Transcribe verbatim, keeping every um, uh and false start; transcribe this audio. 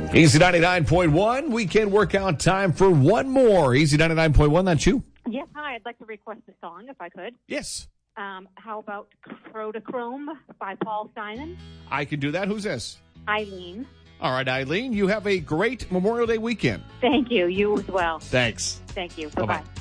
Easy ninety-nine point one, weekend workout time for one more. Easy ninety-nine point one, that's you. Yes, hi. I'd like to request a song, if I could. Yes. Um, how about Chrome by Paul Simon? I can do that. Who's this? Eileen. All right, Eileen, you have a great Memorial Day weekend. Thank you. You as well. Thanks. Thank you. Bye-bye. Bye-bye.